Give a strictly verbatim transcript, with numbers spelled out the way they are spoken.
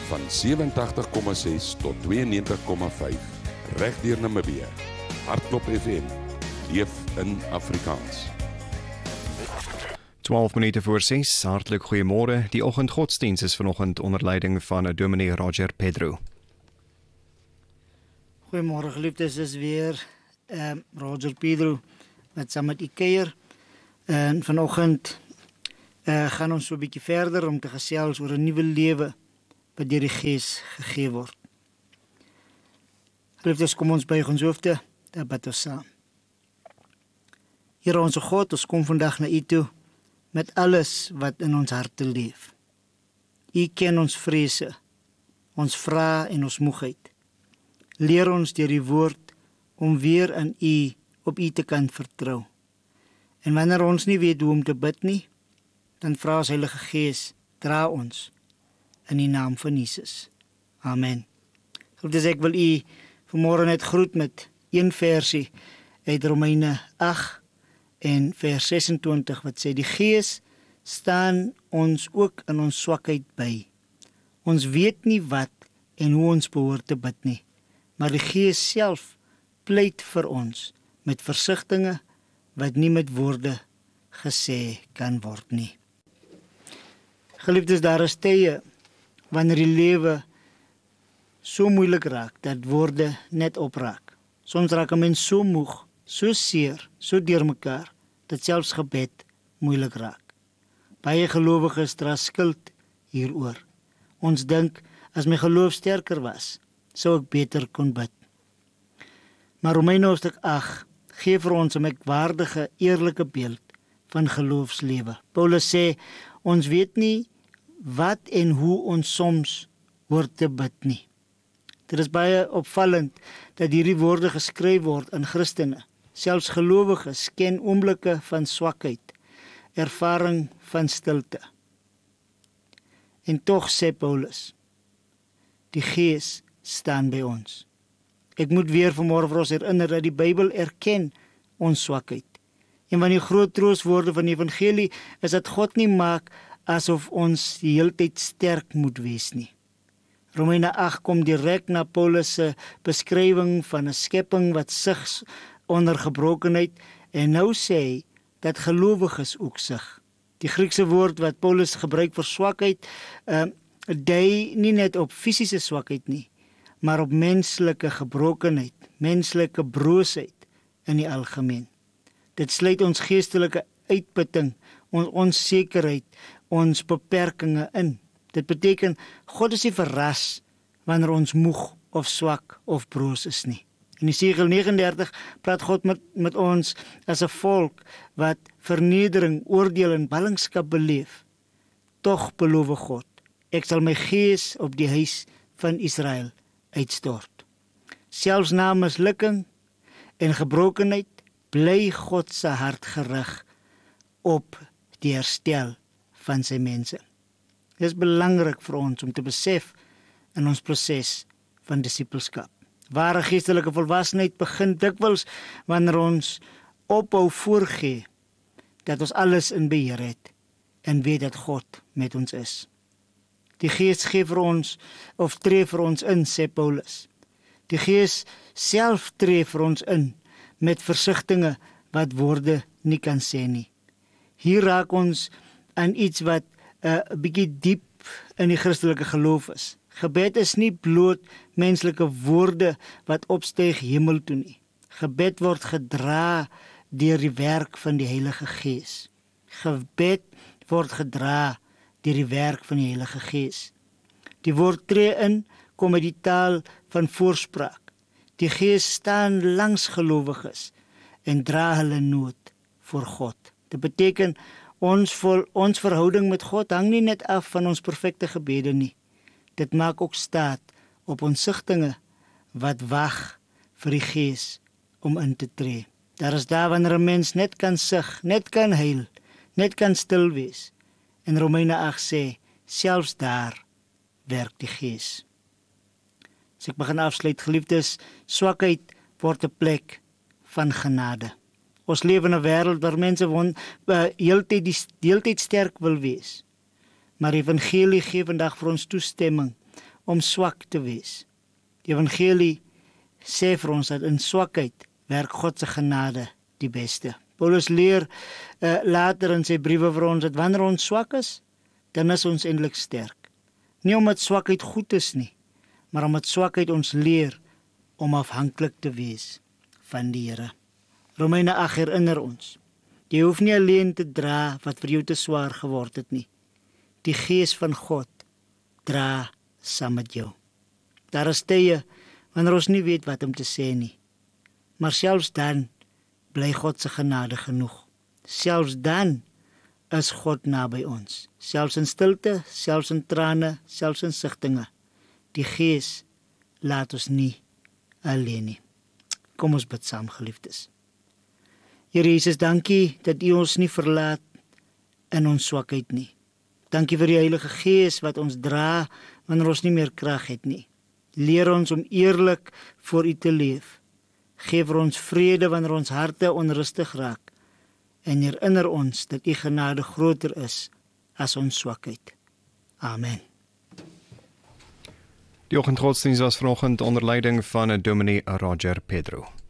van sewentydig komma ses tot tweeënnegentig komma vyf, reg deur Namibië. Hardklop F M, leef in Afrikaans. twaalf minute voor ses, hartelijk goeiemôre. Die oggendgodsdiens is vanoggend onder leiding van dominee Roger Pedro. Goeiemôre geliefdes, is weer uh, Roger Pedro met saam met u kuier. En vanoggend uh, gaan ons so 'n bietjie verder om te gesels oor 'n nuwe lewe wat deur die Gees gegee word. Geliefdes, kom ons buig ons hoofde, dan bid ons saam. Here onze God, ons kom vandag na u toe met alles wat in ons harte leef. U ken ons vrese, ons vrae en ons moegheid. Leer ons deur die woord om weer in u, op u te kan vertrou. En wanneer ons nie weet hoe om te bid nie, dan vra ons Heilige Gees, dra ons in die naam van Jesus. Amen. Dus ek wil u vanmôre net groet met een versie uit Romeine agt en vers sesentwintig wat sê, die Gees staan ons ook in ons swakheid by. Ons weet nie wat en hoe ons behoort te bid nie, maar die Gees self pleit vir ons met versigtinge wat nie met woorde gesê kan word nie. Geliefdes, daar is tye wanneer die lewe so moeilik raak dat woorde net opraak. Soms raak 'n mens so moeg, so seer, so deurmekaar dat selfs gebed moeilik raak. Baie gelowiges dra skuld hieroor. Ons dink as my geloof sterker was, sou ek beter kon bid. Maar Romeine hoofstuk agt gee vir ons 'n merkwaardige, eerlike beeld van geloofslewe. Paulus sê, ons weet nie wat en hoe ons soms hoort te bid nie. Dit is baie opvallend dat hierdie woorde geskryf word aan Christene. Selfs gelowiges ken oomblikke van swakheid, ervaring van stilte. En tog sê Paulus, die Gees staan by ons. Ek moet weer vanmôre vir ons herinner dat die Bybel erken ons swakheid. En van die groot troostwoorde van die evangelie is dat God nie maak asof ons die hele tyd sterk moet wees nie. Romeine agt kom direk na Paulus se beskrywing van 'n skepping wat sug onder gebrokenheid en nou sê hy dat gelowiges ook sug. Die Griekse woord wat Paulus gebruik vir swakheid, uh, dui nie net op fisiese swakheid nie, maar op menslike gebrokenheid, menslike broosheid in die algemeen. Dit sluit ons geestelike uitputting, ons onsekerheid, ons beperkings in. Dit beteken, God is nie verras wanneer ons moeg of swak of broos is nie. In Jesaja nege en dertig praat God met, met ons as 'n volk wat vernedering, oordeel en ballingskap beleef. Tog beloof God, ek sal my gees op die huis van Israel uitstort. Selfs na mislukking en gebrokenheid bly God se hart gerig op die herstel van sy mense. Dit is belangrik vir ons om te besef in ons proses van disippelskap. Ware geestelike volwassenheid begin dikwels wanneer ons ophou voorgee dat ons alles in beheer het en weet dat God met ons is. Die Gees gee vir ons of tree vir ons in, sê Paulus. Die Gees self tree vir ons in met versigtinge wat woorde nie kan sê nie. Hier raak ons aan iets wat 'n uh, bietjie diep in die Christelike geloof is. Gebed is nie bloot menslike woorde wat opstyg hemel toe nie. Gebed word gedra deur die werk van die Heilige Gees. Gebed word gedra deur die werk van die Heilige Gees. Die woord tree in kom uit die taal van voorspraak. Die Gees staan langs gelowiges en dra hulle nood voor God. Dit beteken ons vol, ons verhouding met God hang nie net af van ons perfekte gebede nie. Dit maak ook staat op ons sigtinge wat wag vir die Gees om in te tree. Daar is daar wanneer 'n mens net kan sug, net kan huil, net kan stil wees. En Romeine agt sê, selfs daar werk die Gees. As ek begin afsluit, geliefdes, swakheid word 'n plek van genade. Ons leef in 'n wêreld waar mense won, uh, heeltyd die heeltyd sterk wil wees. Maar die evangelie gee vandag vir ons toestemming om swak te wees. Die evangelie sê vir ons dat in swakheid werk God se genade die beste. Paulus leer uh, later in sy briewe vir ons dat wanneer ons swak is, dan is ons eintlik sterk. Nie omdat swakheid goed is nie, maar omdat swakheid ons leer om afhanklik te wees van die Here. Romeine agt herinner ons, jy hoef nie alleen te dra wat vir jou te swaar geword het nie. Die Gees van God dra saam met jou. Daar is tye wanneer ons nie weet wat om te sê nie, maar selfs dan bly God se genade genoeg. Selfs dan is God naby ons. Selfs in stilte, selfs in trane, selfs in sigtinge. Die Gees laat ons nie alleen nie. Kom ons bid saam, geliefdes. Here Jesus, dankie dat U ons nie verlaat in ons swakheid nie. Dankie vir die Heilige Gees wat ons dra wanneer ons nie meer krag het nie. Leer ons om eerlik voor U te leef. Geef vir ons vrede wanneer ons harte onrustig raak. En herinner ons dat U genade groter is as ons swakheid. Amen. Die oggendgodsdiens was vanoggend onder leiding van Dominee Roger Pedro.